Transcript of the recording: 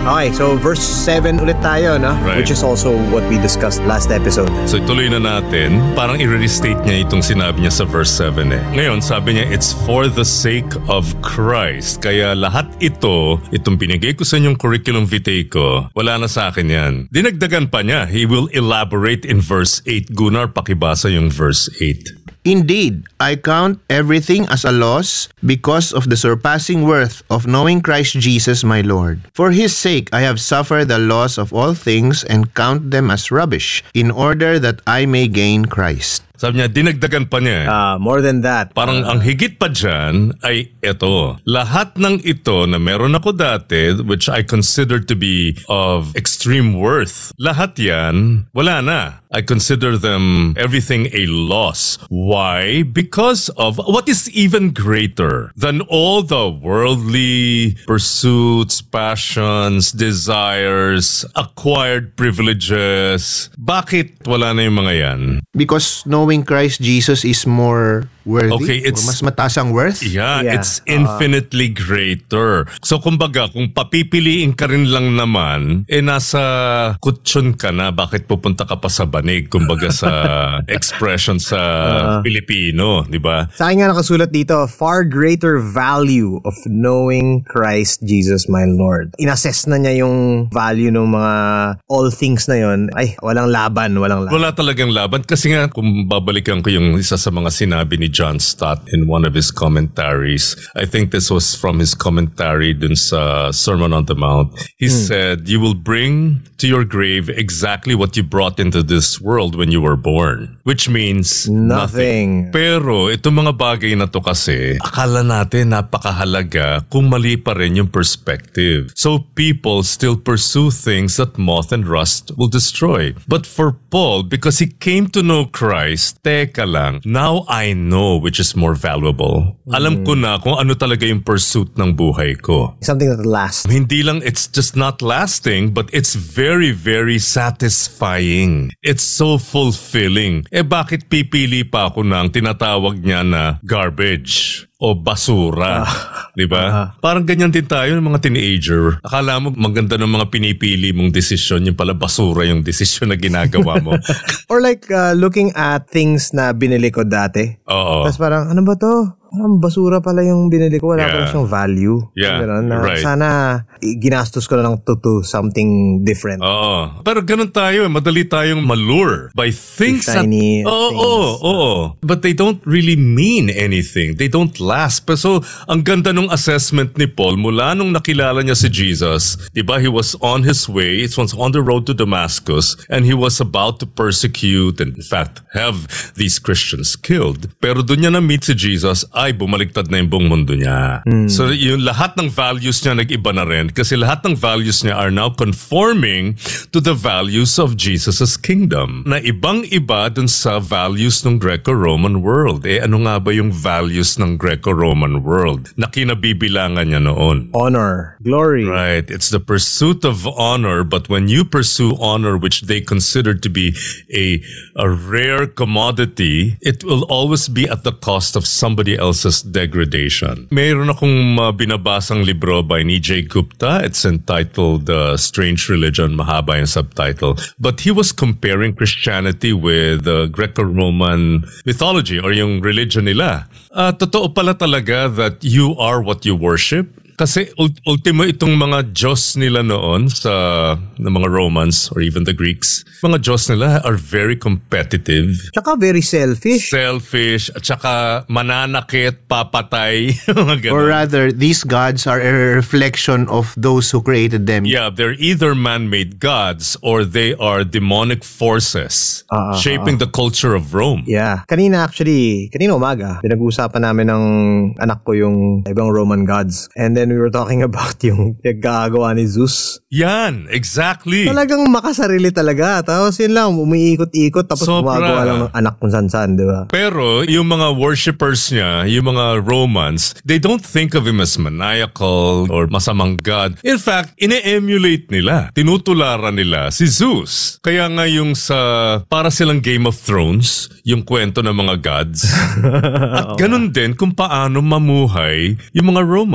Okay, so verse 7 ulit tayo, no? Right. Which is also what we discussed last episode. So ituloy na natin, parang i-restate niya itong sinabi niya sa verse 7 eh. Ngayon, sabi niya, it's for the sake of Christ. Kaya lahat itong binigay ko sa inyong curriculum vitae ko, wala na sa akin yan. Dinagdagan pa niya, he will elaborate in verse 8. Gunnar, pakibasa yung verse 8. Indeed, I count everything as a loss because of the surpassing worth of knowing Christ Jesus my Lord. For His sake I have suffered the loss of all things and count them as rubbish, in order that I may gain Christ. Sabi niya, dinagdagan pa niya. More than that. Parang ang higit pa dyan ay ito. Lahat ng ito na meron ako dati, which I consider to be of extreme worth, lahat yan, wala na. I consider them everything a loss. Why? Because of what is even greater than all the worldly pursuits, passions, desires, acquired privileges. Bakit wala na yung mga yan? Because knowing Christ Jesus is more worthy? Okay, or mas mataas ang worth? Yeah, it's infinitely greater. So kumbaga, kung papipiliin ka rin lang naman, nasa kutsyon ka na, bakit pupunta ka pa sa banig? Kumbaga sa expression sa Pilipino, di ba? Sa akin nga nakasulat dito, far greater value of knowing Christ Jesus my Lord. Inassess na niya yung value ng mga all things na yon. Ay, walang laban. Wala talagang laban. Kasi nga, kung babalikan ko yung isa sa mga sinabi ni John Stott in one of his commentaries, I think this was from his commentary dun sa Sermon on the Mount. He said, you will bring to your grave exactly what you brought into this world when you were born. Which means nothing. Pero itong mga bagay na to kasi, akala natin napakahalaga kung mali pa rin yung perspective. So people still pursue things that moth and rust will destroy. But for Paul, because he came to know Christ, teka lang, now I know which is more valuable. Alam ko na kung ano talaga yung pursuit ng buhay ko. Something that lasts. Hindi lang, it's just not lasting, but it's very, very satisfying. It's so fulfilling. Bakit pipili pa ako ng tinatawag niya na garbage o basura? Diba? Parang ganyan din tayo ng mga teenager. Akala mo maganda ng mga pinipili mong desisyon, yung pala basura yung desisyon na ginagawa mo. Or like looking at things na binili ko dati. Oo. Tapos parang, ano ba to? Basura pala yung binili ko. Wala pala siyang value. Yeah, ganun, na right. Sana ginastos ko na lang to something different. Oo. Pero ganun tayo. Madali tayong malure by things shiny that... Oo. But they don't really mean anything. They don't last. Pero so, ang ganda nung assessment ni Paul mula nung nakilala niya si Jesus. Diba? He was on his way. It was on the road to Damascus. And he was about to persecute and in fact have these Christians killed. Pero doon niya na-meet si Jesus, ay bumaliktad na yung buong mundo niya. So yung lahat ng values niya nag-iba na rin kasi lahat ng values niya are now conforming to the values of Jesus' kingdom na ibang-iba dun sa values ng Greco-Roman world. Ano nga ba yung values ng Greco-Roman world na kinabibilangan niya noon? Honor, glory. Right. It's the pursuit of honor, but when you pursue honor which they consider to be a rare commodity, it will always be at the cost of somebody else's degradation. Mayroon akong binabasang libro by Nijay Gupta. It's entitled Strange Religion, mahaba yung subtitle. But he was comparing Christianity with Greco-Roman mythology or yung religion nila. Totoo pala talaga that you are what you worship. Kasi ultimo itong mga Diyos nila noon sa mga Romans or even the Greeks, mga Diyos nila are very competitive. Tsaka very selfish. Selfish, at tsaka mananakit, papatay. Or rather, these gods are a reflection of those who created them. Yeah, they're either man-made gods or they are demonic forces shaping the culture of Rome. Yeah. Kanina umaga, pinag-uusapan namin ng anak ko yung ibang Roman gods. And then we were talking about yung gagawa ni Zeus. Yan, exactly. Talagang makasarili talaga. Tapos yun lang, umiikot-ikot tapos gumagawa lang ng anak kung saan-saan, di ba? Pero yung mga worshippers niya, yung mga Romans, they don't think of him as maniacal or masamang god. In fact, ine-emulate nila. Tinutularan nila si Zeus. Kaya nga yung para silang Game of Thrones, yung kwento ng mga gods. At ganun din kung paano mamuhay yung mga Romans.